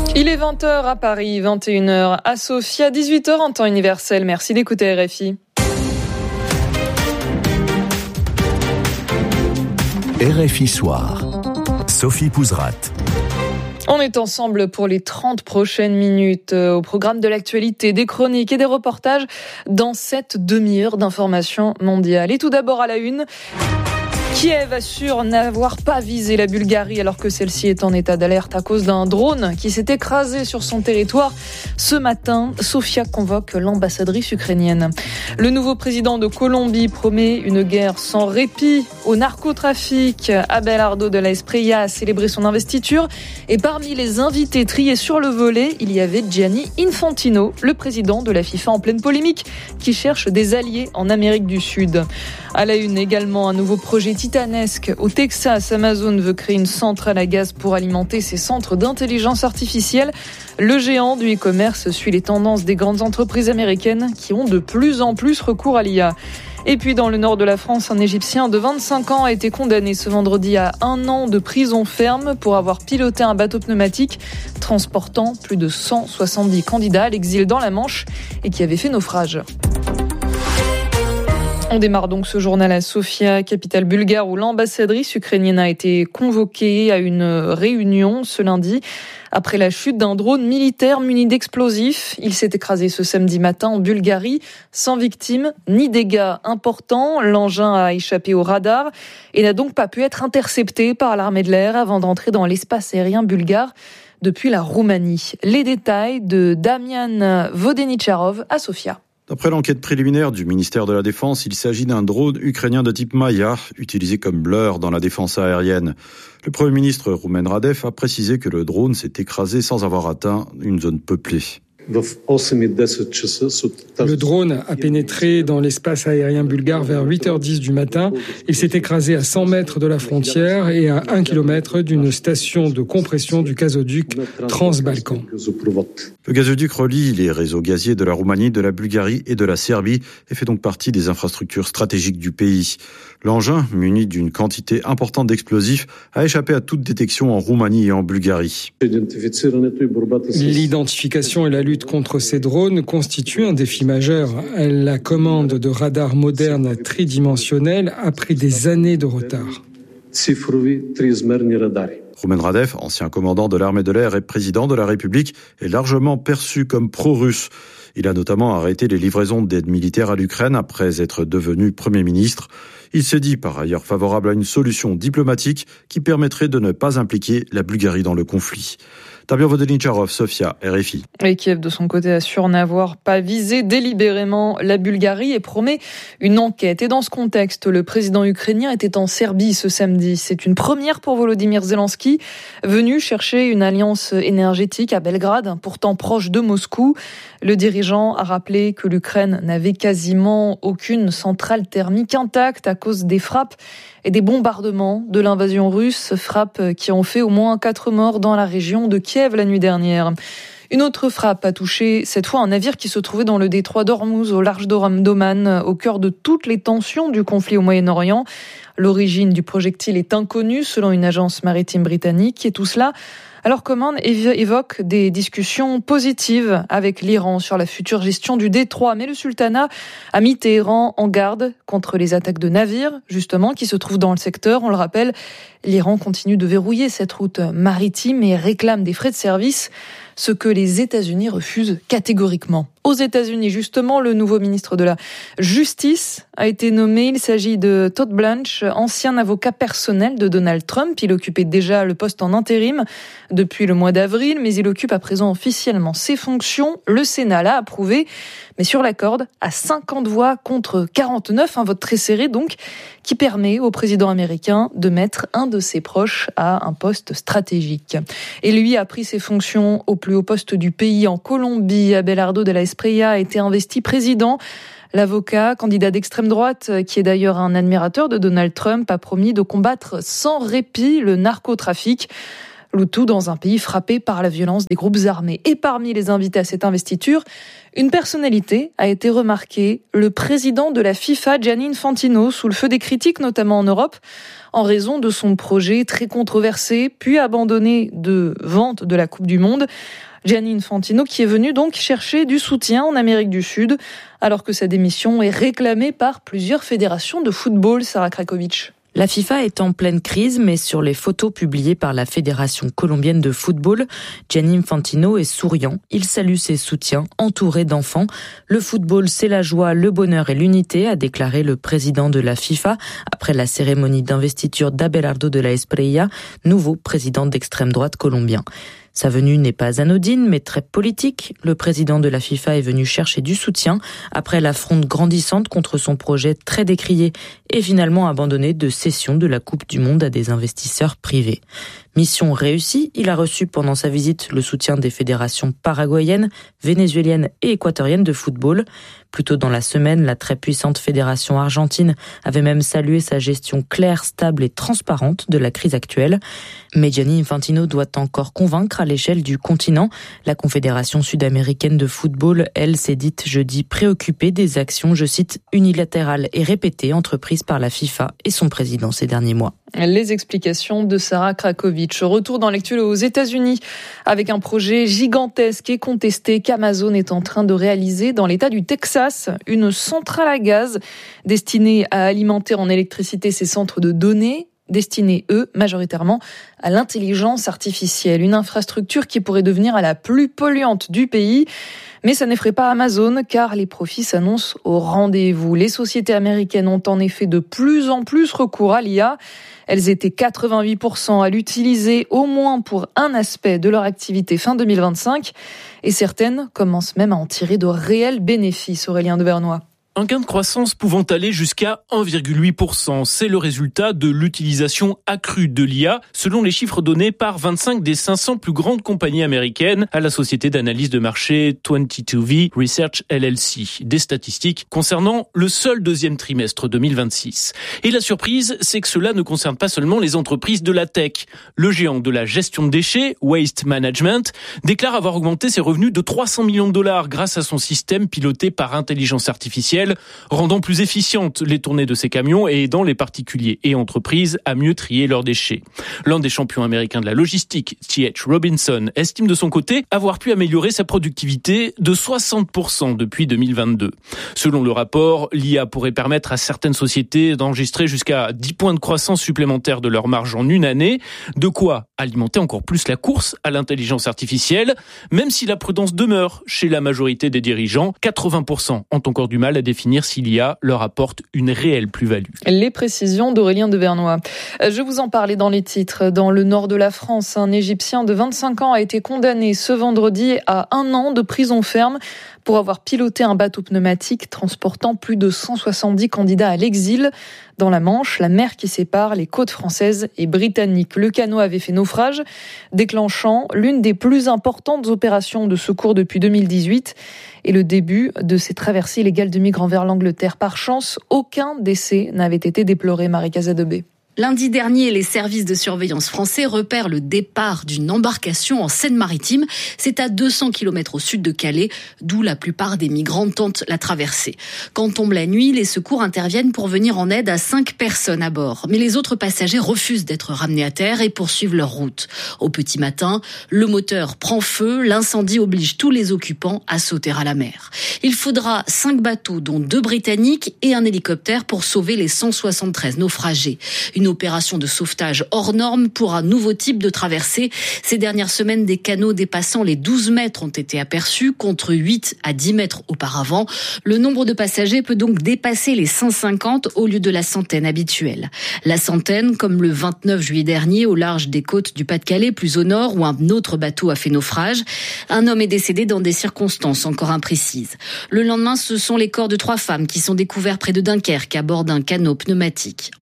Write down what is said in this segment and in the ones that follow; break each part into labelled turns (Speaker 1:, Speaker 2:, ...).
Speaker 1: Il est 20h à Paris, 21h à Sofia, 18h en temps universel. Merci d'écouter RFI.
Speaker 2: RFI Soir. Sophie Pouzrat.
Speaker 1: On est ensemble pour les 30 prochaines minutes au programme de l'actualité, des chroniques et des reportages dans cette demi-heure d'information mondiale. Et tout d'abord à la une, Kiev assure n'avoir pas visé la Bulgarie alors que celle-ci est en état d'alerte à cause d'un drone qui s'est écrasé sur son territoire. Ce matin, Sofia convoque l'ambassadrice ukrainienne. Le nouveau président de Colombie promet une guerre sans répit au narcotrafic. Abelardo de la Espriella a célébré son investiture et parmi les invités triés sur le volet, il y avait Gianni Infantino, le président de la FIFA en pleine polémique, qui cherche des alliés en Amérique du Sud. À la une également, un nouveau projet titanesque. Au Texas, Amazon veut créer une centrale à gaz pour alimenter ses centres d'intelligence artificielle. Le géant du e-commerce suit les tendances des grandes entreprises américaines qui ont de plus en plus recours à l'IA. Et puis dans le nord de la France, un Égyptien de 25 ans a été condamné ce vendredi à 1 an de prison ferme pour avoir piloté un bateau pneumatique transportant plus de 170 candidats à l'exil dans la Manche et qui avait fait naufrage. On démarre donc ce journal à Sofia, capitale bulgare, où l'ambassadrice ukrainienne a été convoquée à une réunion ce lundi. Après la chute d'un drone militaire muni d'explosifs, il s'est écrasé ce samedi matin en Bulgarie, sans victimes ni dégâts importants. L'engin a échappé au radar et n'a donc pas pu être intercepté par l'armée de l'air avant d'entrer dans l'espace aérien bulgare depuis la Roumanie. Les détails de Damian Vodenicharov à Sofia.
Speaker 3: D'après l'enquête préliminaire du ministère de la Défense, il s'agit d'un drone ukrainien de type Maya, utilisé comme leurre dans la défense aérienne. Le Premier ministre Rumen Radev a précisé que le drone s'est écrasé sans avoir atteint une zone peuplée.
Speaker 4: Le drone a pénétré dans l'espace aérien bulgare vers 8h10 du matin. Il s'est écrasé à 100 mètres de la frontière et à 1 km d'une station de compression du gazoduc Transbalkan.
Speaker 3: Le gazoduc relie les réseaux gaziers de la Roumanie, de la Bulgarie et de la Serbie et fait donc partie des infrastructures stratégiques du pays. L'engin, muni d'une quantité importante d'explosifs, a échappé à toute détection en Roumanie et en Bulgarie.
Speaker 4: L'identification et la lutte contre ces drones constituent un défi majeur. La commande de radars modernes tridimensionnels a pris des années de retard.
Speaker 3: Rumen Radev, ancien commandant de l'armée de l'air et président de la République, est largement perçu comme pro-russe. Il a notamment arrêté les livraisons d'aide militaire à l'Ukraine après être devenu Premier ministre. Il s'est dit par ailleurs favorable à une solution diplomatique qui permettrait de ne pas impliquer la Bulgarie dans le conflit. Damian Vodenicharov, Sofia, RFI.
Speaker 1: Et Kiev, de son côté, assure n'avoir pas visé délibérément la Bulgarie et promet une enquête. Et dans ce contexte, le président ukrainien était en Serbie ce samedi. C'est une première pour Volodymyr Zelensky, venu chercher une alliance énergétique à Belgrade, pourtant proche de Moscou. Le dirigeant a rappelé que l'Ukraine n'avait quasiment aucune centrale thermique intacte à cause des frappes et des bombardements de l'invasion russe, frappes qui ont fait au moins 4 morts dans la région de Kiev la nuit dernière. Une autre frappe a touché cette fois un navire qui se trouvait dans le détroit d'Ormuz au large d'Oman, au cœur de toutes les tensions du conflit au Moyen-Orient. L'origine du projectile est inconnue selon une agence maritime britannique et tout cela alors qu'Oman évoque des discussions positives avec l'Iran sur la future gestion du détroit. Mais le sultanat a mis Téhéran en garde contre les attaques de navires, justement, qui se trouvent dans le secteur. On le rappelle, l'Iran continue de verrouiller cette route maritime et réclame des frais de service, ce que les États-Unis refusent catégoriquement. Aux États-Unis, justement, le nouveau ministre de la Justice a été nommé. Il s'agit de Todd Blanche, ancien avocat personnel de Donald Trump. Il occupait déjà le poste en intérim depuis le mois d'avril, mais il occupe à présent officiellement ses fonctions. Le Sénat l'a approuvé, mais sur la corde, à 50 voix contre 49, un vote très serré donc, qui permet au président américain de mettre un de ses proches à un poste stratégique. Et lui a pris ses fonctions au plus haut poste du pays en Colombie. Abelardo de la Espriella a été investi président. L'avocat, candidat d'extrême droite, qui est d'ailleurs un admirateur de Donald Trump, a promis de combattre sans répit le narcotrafic. Le tout dans un pays frappé par la violence des groupes armés. Et parmi les invités à cette investiture, une personnalité a été remarquée, le président de la FIFA, Gianni Infantino, sous le feu des critiques, notamment en Europe, en raison de son projet très controversé, puis abandonné de vente de la Coupe du Monde. Gianni Infantino qui est venu donc chercher du soutien en Amérique du Sud, alors que sa démission est réclamée par plusieurs fédérations de football. Sarah Krakovic.
Speaker 5: La FIFA est en pleine crise, mais sur les photos publiées par la Fédération colombienne de football, Gianni Infantino est souriant. Il salue ses soutiens, entouré d'enfants. Le football, c'est la joie, le bonheur et l'unité, a déclaré le président de la FIFA après la cérémonie d'investiture d'Abelardo de la Espriella, nouveau président d'extrême droite colombien. Sa venue n'est pas anodine, mais très politique. Le président de la FIFA est venu chercher du soutien après la fronde grandissante contre son projet très décrié et finalement abandonné de cession de la Coupe du Monde à des investisseurs privés. Mission réussie, il a reçu pendant sa visite le soutien des fédérations paraguayennes, vénézuéliennes et équatoriennes de football. Plus tôt dans la semaine, la très puissante fédération argentine avait même salué sa gestion claire, stable et transparente de la crise actuelle. Mais Gianni Infantino doit encore convaincre à l'échelle du continent. La Confédération sud-américaine de football, elle, s'est dite jeudi préoccupée des actions, je cite, unilatérales et répétées entreprises par la FIFA et son président ces derniers mois.
Speaker 1: Les explications de Sarah Krakovic. Retour dans l'actu aux États-Unis avec un projet gigantesque et contesté qu'Amazon est en train de réaliser dans l'État du Texas. Une centrale à gaz destinée à alimenter en électricité ses centres de données, destinés, eux, majoritairement à l'intelligence artificielle. Une infrastructure qui pourrait devenir la plus polluante du pays. Mais ça n'effraie pas Amazon, car les profits s'annoncent au rendez-vous. Les sociétés américaines ont en effet de plus en plus recours à l'IA. Elles étaient 88% à l'utiliser au moins pour un aspect de leur activité fin 2025. Et certaines commencent même à en tirer de réels bénéfices, Aurélien Devernois.
Speaker 6: Un gain de croissance pouvant aller jusqu'à 1,8%. C'est le résultat de l'utilisation accrue de l'IA, selon les chiffres donnés par 25 des 500 plus grandes compagnies américaines à la société d'analyse de marché 22V Research LLC. Des statistiques concernant le seul deuxième trimestre 2026. Et la surprise, c'est que cela ne concerne pas seulement les entreprises de la tech. Le géant de la gestion de déchets, Waste Management, déclare avoir augmenté ses revenus de 300 millions de dollars grâce à son système piloté par intelligence artificielle, rendant plus efficientes les tournées de ces camions et aidant les particuliers et entreprises à mieux trier leurs déchets. L'un des champions américains de la logistique, T.H. Robinson, estime de son côté avoir pu améliorer sa productivité de 60% depuis 2022. Selon le rapport, l'IA pourrait permettre à certaines sociétés d'enregistrer jusqu'à 10 points de croissance supplémentaires de leur marge en une année, de quoi alimenter encore plus la course à l'intelligence artificielle, même si la prudence demeure chez la majorité des dirigeants. 80% ont encore du mal à définir si l'IA leur apporte une réelle plus-value.
Speaker 1: Les précisions d'Aurélien Devernois. Je vous en parlais dans les titres. Dans le nord de la France, un Égyptien de 25 ans a été condamné ce vendredi à 1 an de prison ferme pour avoir piloté un bateau pneumatique transportant plus de 170 candidats à l'exil dans la Manche, la mer qui sépare les côtes françaises et britanniques. Le canot avait fait naufrage, déclenchant l'une des plus importantes opérations de secours depuis 2018 et le début de ces traversées illégales de migrants vers l'Angleterre. Par chance, aucun décès n'avait été déploré, Marie Casadebé.
Speaker 7: Lundi dernier, les services de surveillance français repèrent le départ d'une embarcation en Seine-Maritime. C'est à 200 km au sud de Calais, d'où la plupart des migrants tentent la traversée. Quand tombe la nuit, les secours interviennent pour venir en aide à 5 personnes à bord. Mais les autres passagers refusent d'être ramenés à terre et poursuivent leur route. Au petit matin, le moteur prend feu, l'incendie oblige tous les occupants à sauter à la mer. Il faudra 5 bateaux, dont 2 britanniques et un hélicoptère pour sauver les 173 naufragés. Une opération de sauvetage hors norme pour un nouveau type de traversée. Ces dernières semaines, des canaux dépassant les 12 mètres ont été aperçus, contre 8 à 10 mètres auparavant. Le nombre de passagers peut donc dépasser les 150 au lieu de la centaine habituelle. La centaine, comme le 29 juillet dernier, au large des côtes du Pas-de-Calais, plus au nord, où un autre bateau a fait naufrage. Un homme est décédé dans des circonstances encore imprécises. Le lendemain, ce sont les corps de 3 femmes qui sont découverts près de Dunkerque à bord d'un canot pneumatique.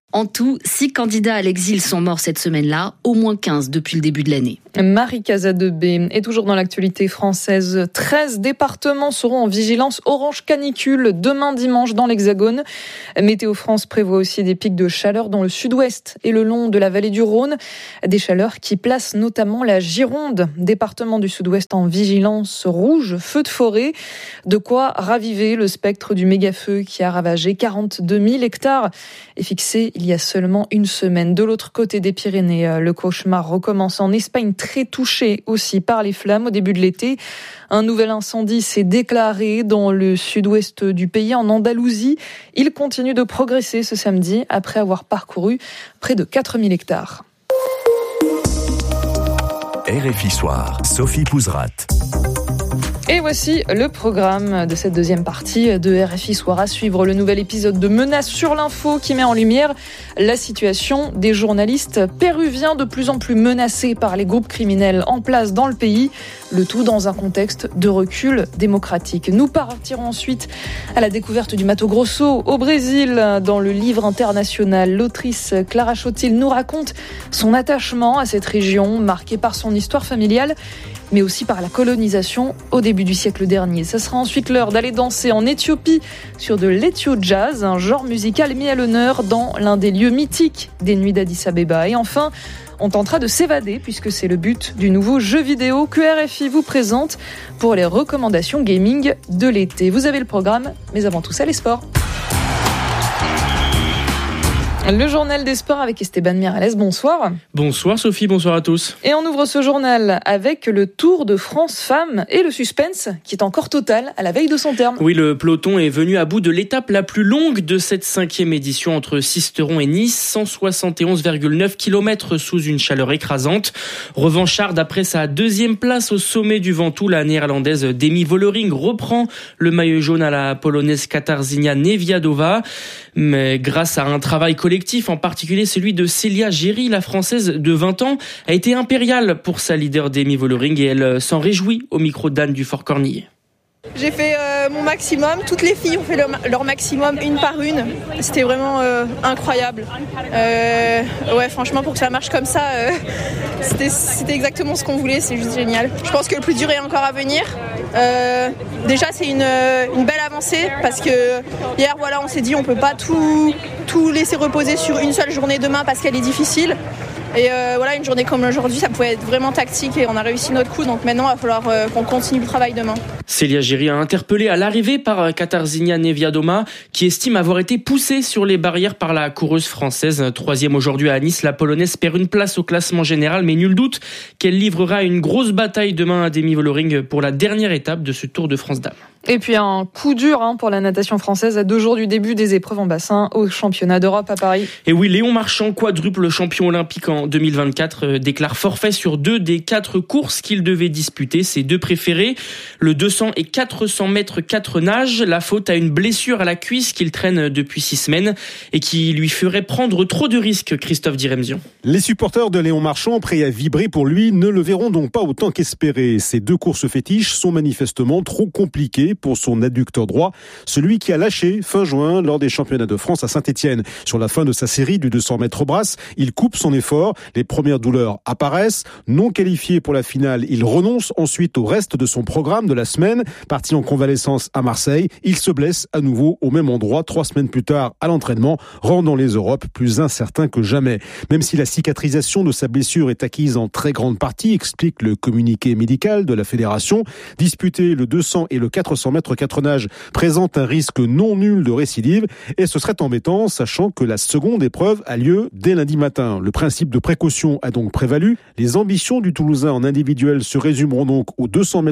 Speaker 7: En tout, 6 candidats à l'exil sont morts cette semaine-là, au moins 15 depuis le début de l'année.
Speaker 1: Marie Casadebé est toujours dans l'actualité française. 13 départements seront en vigilance orange canicule demain dimanche dans l'Hexagone. Météo France prévoit aussi des pics de chaleur dans le sud-ouest et le long de la vallée du Rhône. Des chaleurs qui placent notamment la Gironde, département du sud-ouest en vigilance rouge, feu de forêt. De quoi raviver le spectre du méga-feu qui a ravagé 42 000 hectares et fixé il y a seulement une semaine. De l'autre côté des Pyrénées, le cauchemar recommence en Espagne, très touchée aussi par les flammes au début de l'été. Un nouvel incendie s'est déclaré dans le sud-ouest du pays, en Andalousie. Il continue de progresser ce samedi après avoir parcouru près de 4000 hectares.
Speaker 2: RFI Soir, Sophie Pouzrat.
Speaker 1: Et voici le programme de cette deuxième partie de RFI Soir. À suivre le nouvel épisode de Menaces sur l'info qui met en lumière la situation des journalistes péruviens de plus en plus menacés par les groupes criminels en place dans le pays. Le tout dans un contexte de recul démocratique. Nous partirons ensuite à la découverte du Mato Grosso au Brésil. Dans le livre international, l'autrice Clara Chotil nous raconte son attachement à cette région marquée par son histoire familiale, mais aussi par la colonisation au début du siècle dernier. Ça sera ensuite l'heure d'aller danser en Éthiopie sur de l'Ethio Jazz, un genre musical mis à l'honneur dans l'un des lieux mythiques des Nuits d'Addis Abeba. Et enfin, on tentera de s'évader puisque c'est le but du nouveau jeu vidéo que RFI vous présente pour les recommandations gaming de l'été. Vous avez le programme, mais avant tout ça, les sports. Le journal des sports avec Esteban Miralles, bonsoir.
Speaker 8: Bonsoir Sophie, bonsoir à tous.
Speaker 1: Et on ouvre ce journal avec le Tour de France Femmes et le suspense qui est encore total à la veille de son terme.
Speaker 8: Oui, le peloton est venu à bout de l'étape la plus longue de cette 5e édition entre Sisteron et Nice, 171,9 km sous une chaleur écrasante. Revancharde après sa 2e place au sommet du Ventoux, la néerlandaise Demi Vollering reprend le maillot jaune à la polonaise Katarzyna Niewiadoma. Mais grâce à un travail collectif, en particulier celui de Célia Géry, la française de 20 ans, a été impériale pour sa leader Demi Vollering et elle s'en réjouit au micro d'Anne Dufort-Cornillet.
Speaker 9: J'ai fait mon maximum, toutes les filles ont fait leur maximum une par une, c'était vraiment incroyable. Ouais, franchement pour que ça marche comme ça, c'était exactement ce qu'on voulait, c'est juste génial. Je pense que le plus dur est encore à venir. Déjà c'est une belle avancée parce que hier voilà, on s'est dit on peut pas tout laisser reposer sur une seule journée demain parce qu'elle est difficile. Et voilà, une journée comme aujourd'hui, ça pouvait être vraiment tactique et on a réussi notre coup. Donc maintenant, il va falloir qu'on continue le travail demain.
Speaker 8: Célia Géry a interpellé à l'arrivée par Katarzyna Niewiadoma, qui estime avoir été poussée sur les barrières par la coureuse française. 3e aujourd'hui à Nice, la Polonaise perd une place au classement général, mais nul doute qu'elle livrera une grosse bataille demain à Demi Vollering pour la dernière étape de ce Tour de France Dames.
Speaker 1: Et puis un coup dur pour la natation française à 2 jours du début des épreuves en bassin au championnat d'Europe à Paris.
Speaker 8: Et oui, Léon Marchand, quadruple champion olympique en 2024, déclare forfait sur 2 des 4 courses qu'il devait disputer. Ses 2 préférés, le 200 et 400 mètres 4 nages. La faute à une blessure à la cuisse qu'il traîne depuis 6 semaines et qui lui ferait prendre trop de risques, Christophe Diremzian.
Speaker 10: Les supporters de Léon Marchand, prêts à vibrer pour lui, ne le verront donc pas autant qu'espéré. Ces 2 courses fétiches sont manifestement trop compliquées pour son adducteur droit, celui qui a lâché fin juin lors des championnats de France à Saint-Étienne. Sur la fin de sa série du 200 mètres brasse, il coupe son effort, les premières douleurs apparaissent, non qualifié pour la finale, il renonce ensuite au reste de son programme de la semaine, parti en convalescence à Marseille, il se blesse à nouveau au même endroit 3 semaines plus tard à l'entraînement, rendant les Europes plus incertains que jamais. Même si la cicatrisation de sa blessure est acquise en très grande partie, explique le communiqué médical de la fédération, disputer le 200 et le 400 mètres 4 nages présente un risque non nul de récidive et ce serait embêtant sachant que la seconde épreuve a lieu dès lundi matin. Le principe de précaution a donc prévalu. Les ambitions du Toulousain en individuel se résumeront donc aux 200 mètres